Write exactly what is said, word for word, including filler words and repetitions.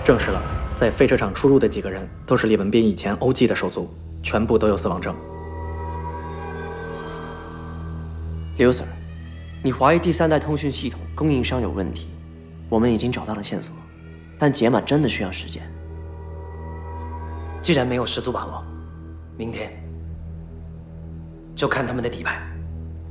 证实了，在废车厂出入的几个人都是李文斌以前 O G 的手足，全部都有死亡证。 刘 Sir， 你怀疑第三代通讯系统供应商有问题，我们已经找到了线索，但解码真的需要时间。 既然没有十足把握，明天就看他们的底牌。